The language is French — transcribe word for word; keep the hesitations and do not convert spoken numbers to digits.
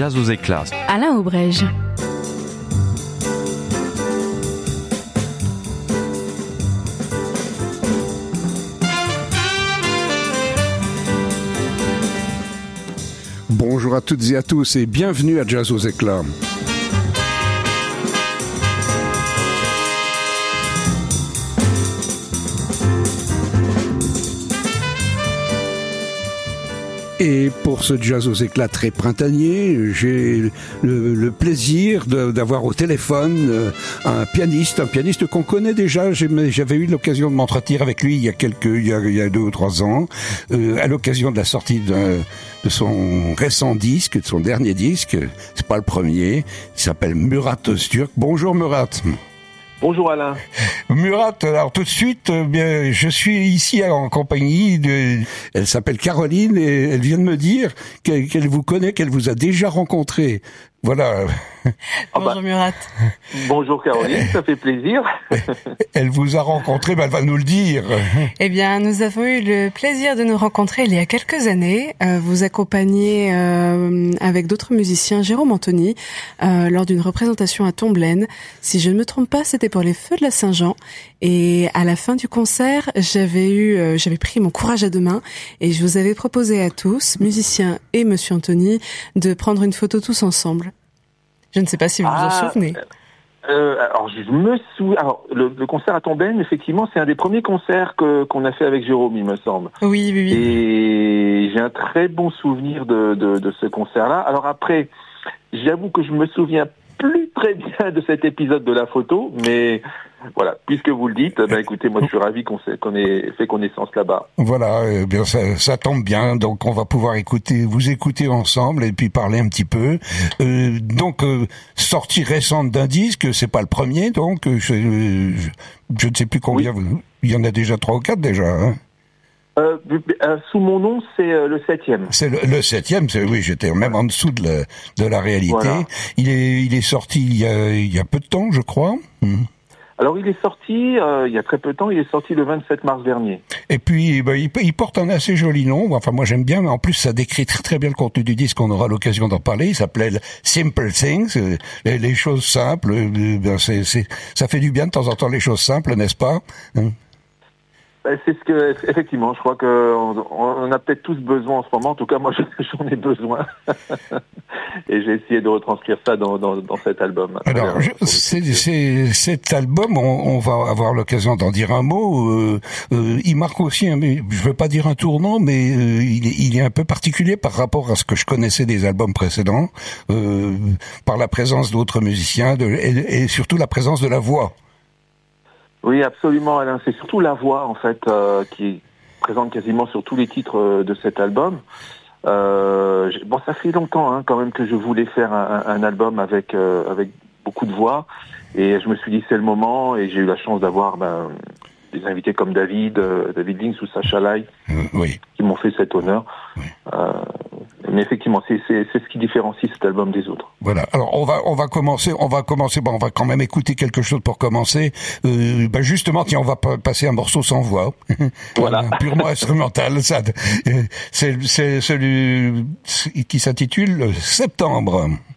Jazz aux éclats. Alain Aubrège. Bonjour à toutes et à tous et bienvenue à Jazz aux éclats. Et pour ce Jazz aux éclats très printanier, j'ai le, le plaisir de, d'avoir au téléphone euh, un pianiste, un pianiste qu'on connaît déjà. J'ai, j'avais eu l'occasion de m'entretenir avec lui il y a quelques, il y a, il y a deux ou trois ans, euh, à l'occasion de la sortie d'un, de son récent disque, de son dernier disque. C'est pas le premier. Il s'appelle Murat Öztürk. Bonjour Murat. Bonjour Alain. Murat, alors tout de suite, euh, bien, je suis ici en compagnie de... Elle s'appelle Caroline et elle vient de me dire qu'elle, qu'elle vous connaît, qu'elle vous a déjà rencontré. Voilà. Bonjour bah, Murat. Bonjour Caroline, ça fait plaisir. Elle vous a rencontré, bah, elle va nous le dire. Eh bien, nous avons eu le plaisir de nous rencontrer il y a quelques années. Euh, vous accompagnez euh, avec d'autres musiciens Jérôme Anthony euh, lors d'une représentation à Tomblaine. Si je ne me trompe pas, c'était pour les Feux de la Saint-Jean. Et à la fin du concert, j'avais eu, euh, j'avais pris mon courage à deux mains et je vous avais proposé à tous, musiciens et Monsieur Anthony, de prendre une photo tous ensemble. Je ne sais pas si vous ah, vous en souvenez. Euh, alors, je me souviens. Alors, le, le concert à Tomblaine, effectivement, c'est un des premiers concerts que, qu'on a fait avec Jérôme, il me semble. Oui, oui, oui. Et j'ai un très bon souvenir de, de, de ce concert-là. Alors après, j'avoue que je me souviens plus très bien de cet épisode de la photo, mais voilà, puisque vous le dites, ben écoutez, moi je suis ravi qu'on, s'est, qu'on ait fait connaissance là-bas. Voilà, eh bien ça, ça tombe bien, donc on va pouvoir écouter, vous écouter ensemble et puis parler un petit peu. Euh, donc euh, sortie récente d'un disque, c'est pas le premier, donc je, je, je ne sais plus combien, oui. vous, il y en a déjà trois ou quatre déjà. Hein. Euh, euh, sous mon nom, c'est euh, le septième. C'est le, le septième, c'est, oui, j'étais même en dessous de la, de la réalité. Voilà. Il est, il est sorti il y a, il y a peu de temps, je crois. Mmh. Alors il est sorti, euh, il y a très peu de temps, il est sorti le vingt-sept mars dernier. Et puis ben, il, il porte un assez joli nom, enfin moi j'aime bien, mais en plus ça décrit très très bien le contenu du disque, on aura l'occasion d'en parler. Il s'appelait Simple Things, les, les choses simples, ben, c'est, c'est, ça fait du bien de temps en temps les choses simples, n'est-ce pas? C'est ce que, effectivement, je crois que on, on a peut-être tous besoin en ce moment. En tout cas, moi, j'en ai besoin. Et j'ai essayé de retranscrire ça dans, dans, dans cet album. Alors, je, c'est, c'est, cet album, on, on va avoir l'occasion d'en dire un mot. Euh, euh, il marque aussi, un, je veux pas dire un tournant, mais euh, il, est, il est un peu particulier par rapport à ce que je connaissais des albums précédents, euh, par la présence d'autres musiciens de, et, et surtout la présence de la voix. Oui, absolument, Alain. C'est surtout la voix, en fait, euh, qui est présente quasiment sur tous les titres euh, de cet album. Euh, bon, ça fait longtemps, hein, quand même, que je voulais faire un, un album avec euh, avec beaucoup de voix, et je me suis dit c'est le moment, et j'ai eu la chance d'avoir ben, des invités comme David, euh, David Links ou Sacha Lai, euh, oui. qui m'ont fait cet honneur. Oui. Euh, mais effectivement, c'est, c'est, c'est ce qui différencie cet album des autres. Voilà. Alors on va on va commencer, on va commencer. Bon, on va quand même écouter quelque chose pour commencer. Euh, ben justement, tiens, on va p- passer un morceau sans voix, voilà, purement instrumental. Ça, c'est c'est celui qui s'intitule Septembre.